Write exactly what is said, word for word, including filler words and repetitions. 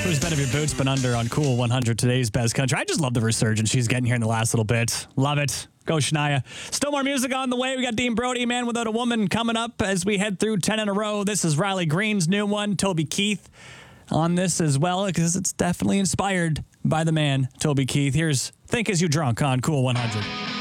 Who's Better If Your Boots Been Under on Cool one hundred, today's best country. I just love the resurgence she's getting here in the last little bit. Love it. Go Shania. Still more music on the way. We got Dean Brody, Man Without a Woman, coming up as we head through ten in a row. This is Riley Green's new one. Toby Keith on this as well, because it's definitely inspired by the man, Toby Keith. Here's Think As You Drunk on Cool one hundred.